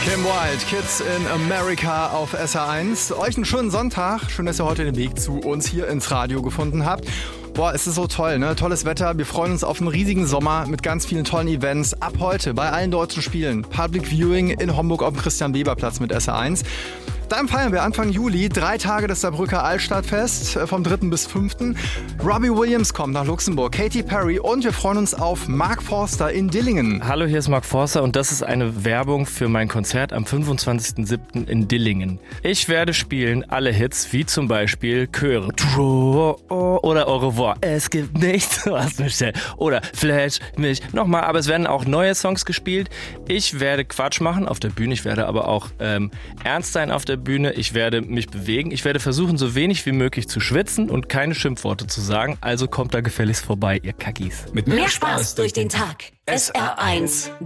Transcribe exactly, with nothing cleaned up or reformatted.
Kim Wilde, Kids in America auf S R eins. Euch einen schönen Sonntag. Schön, dass ihr heute den Weg zu uns hier ins Radio gefunden habt. Boah, es ist so toll, ne? Tolles Wetter. Wir freuen uns auf einen riesigen Sommer mit ganz vielen tollen Events. Ab heute bei allen deutschen Spielen. Public Viewing in Homburg auf dem Christian-Weber-Platz mit S R eins. Dann feiern wir Anfang Juli drei Tage das Saarbrücker Altstadtfest vom dritten bis fünften Robbie Williams kommt nach Luxemburg, Katy Perry und wir freuen uns auf Mark Forster in Dillingen. Hallo, hier ist Mark Forster und das ist eine Werbung für mein Konzert am fünfundzwanzigsten siebten in Dillingen. Ich werde spielen alle Hits, wie zum Beispiel Chöre oder Au revoir. Es gibt nichts, was mich stellt. Oder Flash mich nochmal, aber es werden auch neue Songs gespielt. Ich werde Quatsch machen auf der Bühne, ich werde aber auch ähm, ernst sein auf der Bühne. Ich werde mich bewegen. Ich werde versuchen, so wenig wie möglich zu schwitzen und keine Schimpfworte zu sagen. Also kommt da gefälligst vorbei, ihr Kackis. Mit mehr Spaß durch den Tag. S R eins.